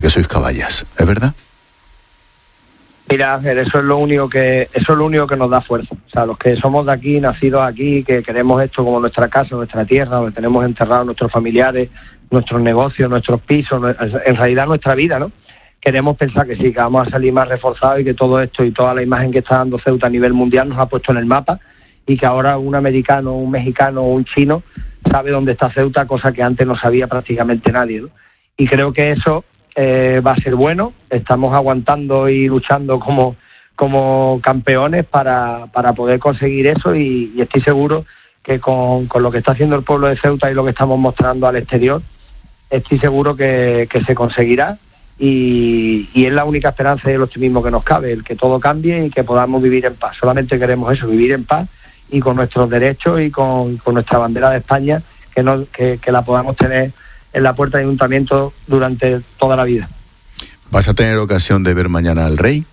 que sois caballas, ¿es verdad? Mira, Ángel, eso es lo único que nos da fuerza. O sea, los que somos de aquí, nacidos aquí, que queremos esto como nuestra casa, nuestra tierra, donde tenemos enterrados nuestros familiares, nuestros negocios, nuestros pisos, en realidad nuestra vida, ¿no? Queremos pensar que sí, que vamos a salir más reforzados y que todo esto y toda la imagen que está dando Ceuta a nivel mundial nos ha puesto en el mapa y que ahora un americano, un mexicano o un chino sabe dónde está Ceuta, cosa que antes no sabía prácticamente nadie, ¿no? Y creo que eso va a ser bueno. Estamos aguantando y luchando como campeones para poder conseguir eso y estoy seguro que con lo que está haciendo el pueblo de Ceuta y lo que estamos mostrando al exterior, estoy seguro que se conseguirá y es la única esperanza y el optimismo que nos cabe, el que todo cambie y que podamos vivir en paz. Solamente queremos eso, vivir en paz y con nuestros derechos y con nuestra bandera de España, que la podamos tener en la puerta del ayuntamiento durante toda la vida. ¿Vas a tener ocasión de ver mañana al rey?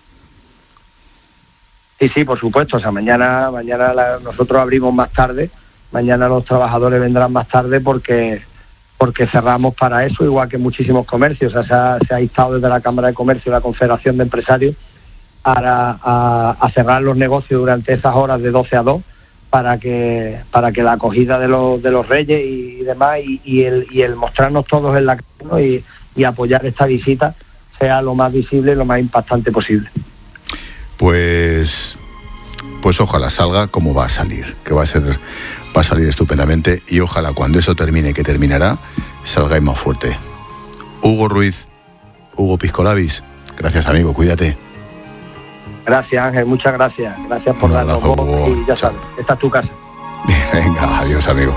Sí, por supuesto. O sea, mañana nosotros abrimos más tarde. Mañana los trabajadores vendrán más tarde porque cerramos para eso, igual que muchísimos comercios. O sea, se ha instado desde la Cámara de Comercio y la Confederación de Empresarios a cerrar los negocios durante esas horas de 12 a 2 para que la acogida de los reyes y demás y el mostrarnos todos en la calle, ¿no? y apoyar esta visita sea lo más visible y lo más impactante posible. Pues ojalá salga como va a salir, que va a salir estupendamente y ojalá cuando eso termine, que terminará, salgáis más fuerte. Hugo Ruiz, Hugo Piscolabis, gracias amigo, cuídate. Gracias Ángel, muchas gracias. Gracias por darnos voz y ya sabes, esta es tu casa. Venga, adiós amigo.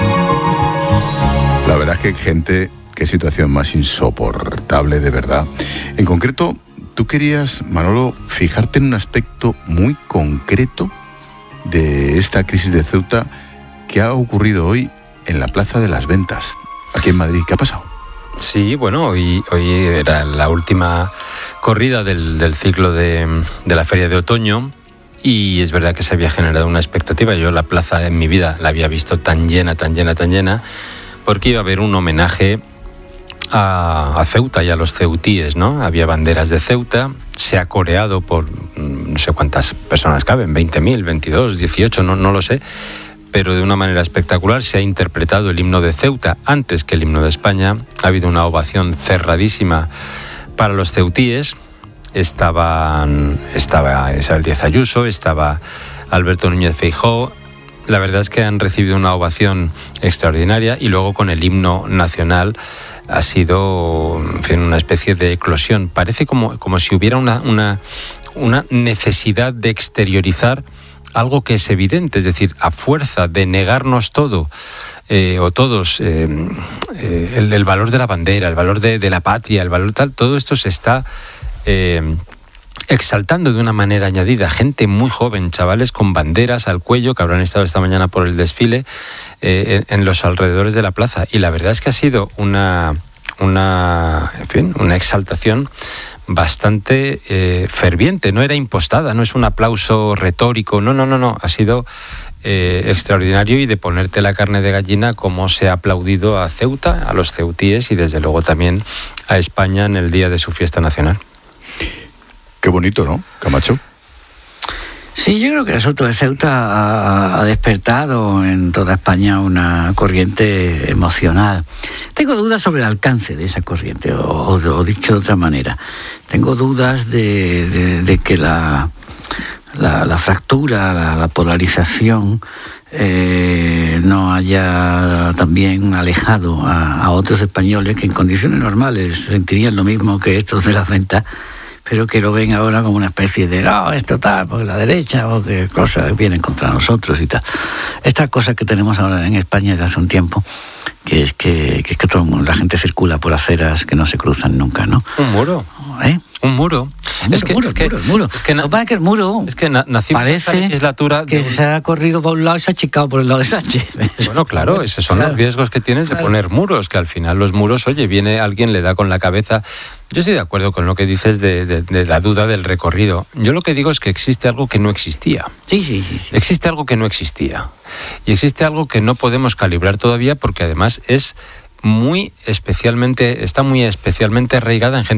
La verdad es que gente, qué situación más insoportable de verdad. En concreto, tú querías, Manolo, fijarte en un aspecto muy concreto de esta crisis de Ceuta que ha ocurrido hoy en la Plaza de las Ventas, aquí en Madrid. ¿Qué ha pasado? Sí, bueno, hoy era la última corrida del ciclo de la Feria de Otoño y es verdad que se había generado una expectativa. Yo la plaza en mi vida la había visto tan llena, porque iba a haber un homenaje a Ceuta y a los ceutíes, ¿no? Había banderas de Ceuta, se ha coreado por no sé cuántas personas caben, 20.000, 22, 18, no lo sé, pero de una manera espectacular se ha interpretado el himno de Ceuta antes que el himno de España. Ha habido una ovación cerradísima para los ceutíes. Estaba Isabel Díaz Ayuso, estaba Alberto Núñez Feijóo. La verdad es que han recibido una ovación extraordinaria y luego con el himno nacional ha sido, en fin, una especie de eclosión. Parece como si hubiera una necesidad de exteriorizar algo que es evidente, es decir, a fuerza de negarnos todo o todos el valor de la bandera, el valor de la patria, el valor tal, todo esto se está exaltando de una manera añadida. Gente muy joven, chavales con banderas al cuello que habrán estado esta mañana por el desfile en los alrededores de la plaza, y la verdad es que ha sido una exaltación bastante ferviente, no era impostada, no es un aplauso retórico, no, ha sido extraordinario y de ponerte la carne de gallina como se ha aplaudido a Ceuta, a los ceutíes y desde luego también a España en el día de su fiesta nacional. Qué bonito, ¿no, Camacho? Sí, yo creo que el asunto de Ceuta ha despertado en toda España una corriente emocional. Tengo dudas sobre el alcance de esa corriente, o dicho de otra manera. Tengo dudas de que la fractura, la polarización no haya también alejado a otros españoles que en condiciones normales sentirían lo mismo que estos de las ventas, pero que lo ven ahora como una especie de no, esto tal, porque la derecha, o que cosas vienen contra nosotros y tal. Estas cosas que tenemos ahora en España desde hace un tiempo, que es que todo el mundo, la gente circula por aceras que no se cruzan nunca, ¿no? Un muro. Un muro. Es que el muro parece legislatura que se ha corrido por un lado y se ha achicado por el lado de Sánchez. Bueno, claro, esos son los riesgos que tienes de poner muros, que al final los muros, oye, viene alguien, le da con la cabeza. Yo estoy de acuerdo con lo que dices de la duda del recorrido. Yo lo que digo es que existe algo que no existía. Sí. Existe algo que no existía. Y existe algo que no podemos calibrar todavía porque además está muy especialmente arraigada en gente